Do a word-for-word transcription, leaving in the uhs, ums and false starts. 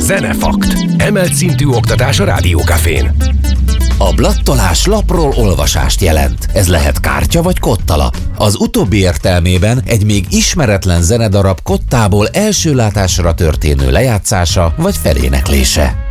Zenefakt. Emelt szintű oktatás a Rádiókafén. A blattolás lapról olvasást jelent. Ez lehet kártya vagy kottalap. Az utóbbi értelmében egy még ismeretlen zenedarab kottából első látásra történő lejátszása vagy feléneklése.